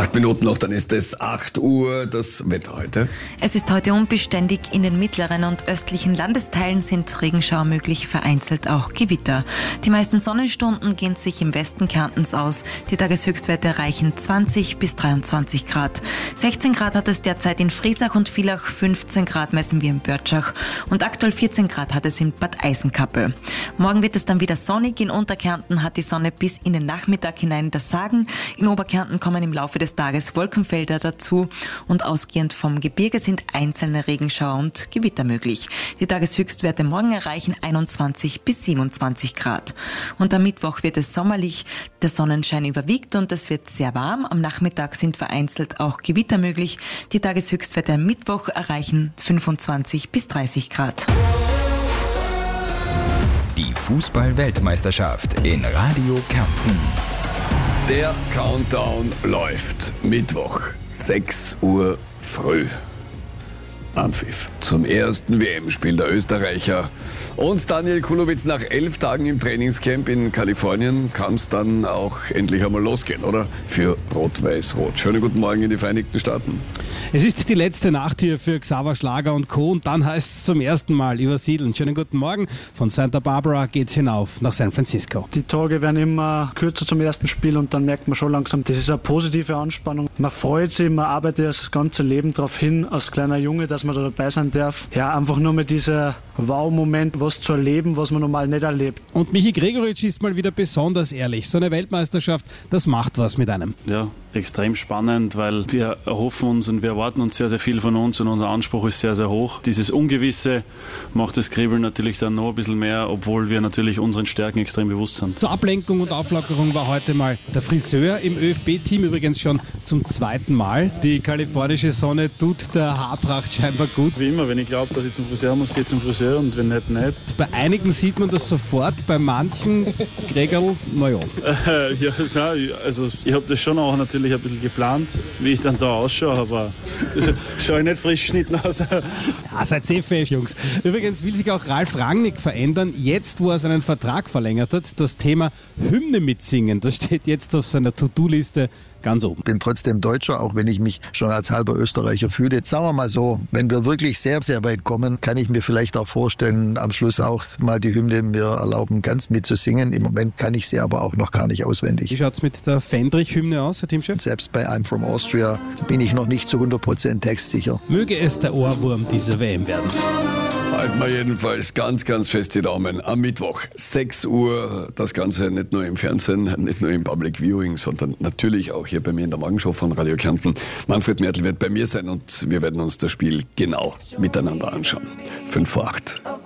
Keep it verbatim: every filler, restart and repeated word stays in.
Acht Minuten noch, dann ist es acht Uhr. Das Wetter heute. Es ist heute unbeständig. In den mittleren und östlichen Landesteilen sind Regenschauer möglich, vereinzelt auch Gewitter. Die meisten Sonnenstunden gehen sich im Westen Kärntens aus. Die Tageshöchstwerte erreichen zwanzig bis dreiundzwanzig Grad. sechzehn Grad hat es derzeit in Friesach und Villach, fünfzehn Grad messen wir in Börtschach und aktuell vierzehn Grad hat es in Bad Eisenkappel. Morgen wird es dann wieder sonnig. In Unterkärnten hat die Sonne bis in den Nachmittag hinein das Sagen. In Oberkärnten kommen im Laufe des Tages Wolkenfelder dazu und ausgehend vom Gebirge sind einzelne Regenschauer und Gewitter möglich. Die Tageshöchstwerte morgen erreichen einundzwanzig bis siebenundzwanzig Grad. Und am Mittwoch wird es sommerlich, der Sonnenschein überwiegt und es wird sehr warm. Am Nachmittag sind vereinzelt auch Gewitter möglich. Die Tageshöchstwerte am Mittwoch erreichen fünfundzwanzig bis dreißig Grad. Die Fußball-Weltmeisterschaft in Radio Kärnten. Der Countdown läuft. Mittwoch, sechs Uhr früh. Anpfiff zum ersten W M-Spiel der Österreicher. Und Daniel Kulowitz, nach elf Tagen im Trainingscamp in Kalifornien kann es dann auch endlich einmal losgehen, oder? Für Rot-Weiß-Rot. Schönen guten Morgen in die Vereinigten Staaten. Es ist die letzte Nacht hier für Xaver Schlager und Co. Und dann heißt es zum ersten Mal übersiedeln. Schönen guten Morgen. Von Santa Barbara geht's hinauf nach San Francisco. Die Tage werden immer kürzer zum ersten Spiel und dann merkt man schon langsam, das ist eine positive Anspannung. Man freut sich, man arbeitet das ganze Leben darauf hin, als kleiner Junge, dass man da dabei sein darf. Ja, einfach nur mit dieser Wow-Moment, was zu erleben, was man normal nicht erlebt. Und Michi Gregoritsch ist mal wieder besonders ehrlich. So eine Weltmeisterschaft, das macht was mit einem. Ja, extrem spannend, weil wir erhoffen uns und wir erwarten uns sehr, sehr viel von uns und unser Anspruch ist sehr, sehr hoch. Dieses Ungewisse macht das Kribbeln natürlich dann noch ein bisschen mehr, obwohl wir natürlich unseren Stärken extrem bewusst sind. Zur Ablenkung und Auflockerung war heute mal der Friseur im Ö F B-Team, übrigens schon zum zweiten Mal. Die kalifornische Sonne tut der Haarpracht scheinbar gut. Wie immer, wenn ich glaube, dass ich zum Friseur muss, gehe ich zum Friseur und wenn nicht, nicht. Bei einigen sieht man das sofort, bei manchen, Gregerl, naja. Äh, ja, also ich habe das schon auch natürlich ein bisschen geplant, wie ich dann da ausschaue, aber schaue ich nicht frisch geschnitten aus. Ja, seid sehr fähig, Jungs. Übrigens will sich auch Ralf Rangnick verändern, jetzt wo er seinen Vertrag verlängert hat. Das Thema Hymne mitsingen, das steht jetzt auf seiner To-Do-Liste ganz oben. Ich bin trotzdem Deutscher, auch wenn ich mich schon als halber Österreicher fühle. Sagen wir mal so, wenn wir wirklich sehr, sehr weit kommen, kann ich mir vielleicht auch vorstellen, am Schluss auch mal die Hymne mir erlauben, ganz mitzusingen. Im Moment kann ich sie aber auch noch gar nicht auswendig. Wie schaut es mit der Fendrich-Hymne aus, Herr Teamchef? Selbst bei I'm from Austria bin ich noch nicht zu hundert Prozent textsicher. Möge es der Ohrwurm dieser W M werden. Halten wir jedenfalls ganz, ganz fest die Daumen. Am Mittwoch, sechs Uhr, das Ganze nicht nur im Fernsehen, nicht nur im Public Viewing, sondern natürlich auch hier bei mir in der Morgenshow von Radio Kärnten. Manfred Mertl wird bei mir sein und wir werden uns das Spiel genau miteinander anschauen. Fünf vor acht.